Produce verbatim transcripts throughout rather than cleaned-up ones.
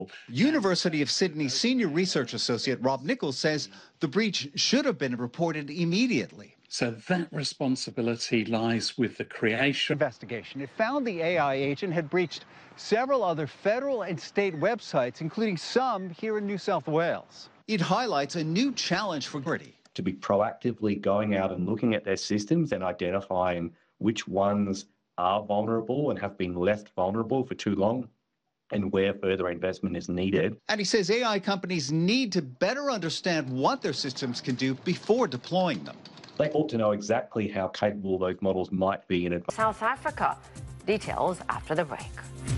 University of Sydney senior research associate Rob Nichols says the breach should have been reported immediately. So that responsibility lies with the creation. Investigation. It found the A I agent had breached several other federal and state websites, including some here in New South Wales. It highlights a new challenge for security. To be proactively going out and looking at their systems and identifying which ones are vulnerable and have been left vulnerable for too long, and where further investment is needed. And he says A I companies need to better understand what their systems can do before deploying them. They ought to know exactly how capable those models might be in advance. South Africa. Details after the break.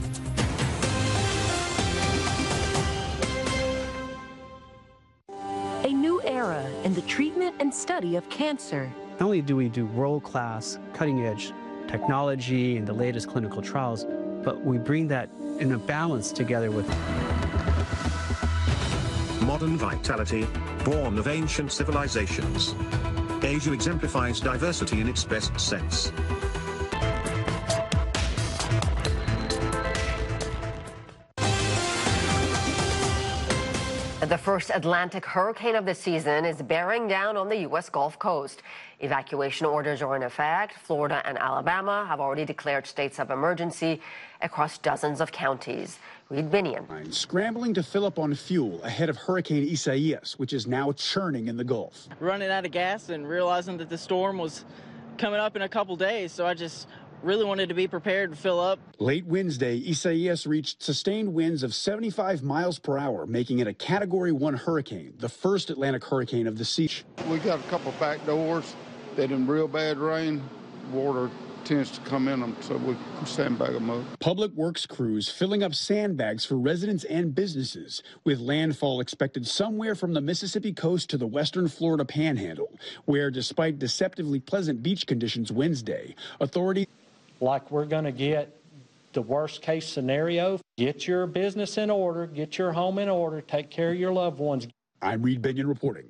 A new era in the treatment and study of cancer. Not only do we do world-class, cutting-edge technology and the latest clinical trials, but we bring that in a balance together with modern vitality, born of ancient civilizations. Asia exemplifies diversity in its best sense. The first Atlantic hurricane of the season is bearing down on the U S Gulf Coast. Evacuation orders are in effect. Florida and Alabama have already declared states of emergency across dozens of counties. Reed Binion. Scrambling to fill up on fuel ahead of Hurricane Isaias, which is now churning in the Gulf. Running out of gas and realizing that the storm was coming up in a couple days, so I just really wanted to be prepared to fill up. Late Wednesday, Isaias reached sustained winds of seventy-five miles per hour, making it a Category one hurricane, the first Atlantic hurricane of the season. We got a couple back doors that in real bad rain, water tends to come in them, so we sandbag them up. Public works crews filling up sandbags for residents and businesses, with landfall expected somewhere from the Mississippi coast to the western Florida panhandle, where despite deceptively pleasant beach conditions Wednesday, authorities... Like we're going to get the worst case scenario, get your business in order, get your home in order, take care of your loved ones. I'm Reed Binion reporting.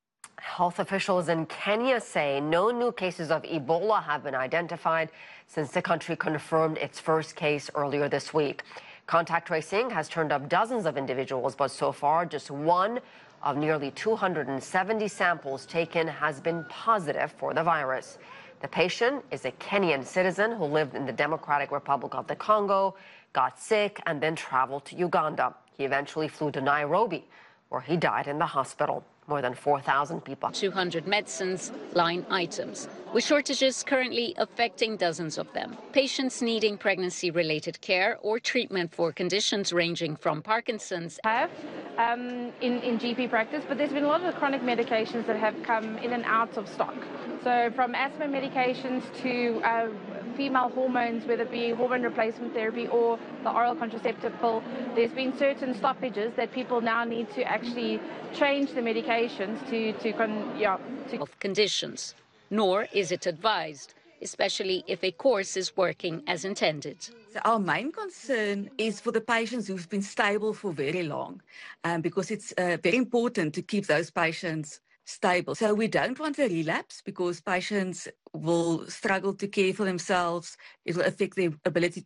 Health officials in Kenya say no new cases of Ebola have been identified since the country confirmed its first case earlier this week. Contact tracing has turned up dozens of individuals, but so far just one of nearly two hundred seventy samples taken has been positive for the virus. The patient is a Kenyan citizen who lived in the Democratic Republic of the Congo, got sick, and then traveled to Uganda. He eventually flew to Nairobi, where he died in the hospital. More than four thousand people. two hundred medicines, line items, with shortages currently affecting dozens of them. Patients needing pregnancy-related care or treatment for conditions ranging from Parkinson's. I have um, in, in G P practice, but there's been a lot of chronic medications that have come in and out of stock. So from asthma medications to uh, female hormones, whether it be hormone replacement therapy or the oral contraceptive pill, there's been certain stoppages that people now need to actually change the medications to, to, con yeah, to of conditions. Nor is it advised, especially if a course is working as intended. So our main concern is for the patients who've been stable for very long, um, because it's uh, very important to keep those patients stable. So we don't want a relapse because patients will struggle to care for themselves. It will affect their ability